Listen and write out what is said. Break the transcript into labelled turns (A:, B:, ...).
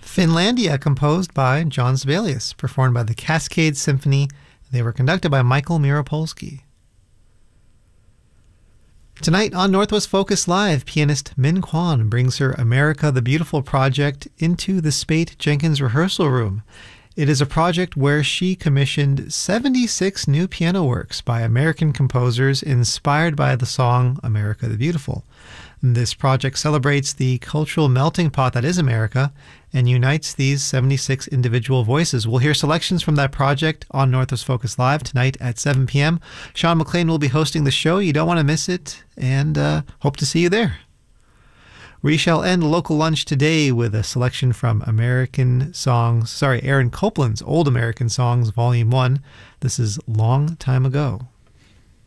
A: Finlandia, composed by John Sibelius, performed by the Cascade Symphony. They were conducted by Michael Miropolsky. Tonight on Northwest Focus Live, pianist Min Kwon brings her America the Beautiful project into the Spate Jenkins rehearsal room. It is a project where she commissioned 76 new piano works by American composers inspired by the song America the Beautiful. This project celebrates the cultural melting pot that is America and unites these 76 individual voices. We'll hear selections from that project on Northwest Focus Live tonight at 7 p.m. Sean McLean will be hosting the show. You don't want to miss it, and hope to see you there. We shall end local lunch today with a selection from Aaron Copland's Old American Songs, Volume 1. This is Long Time Ago.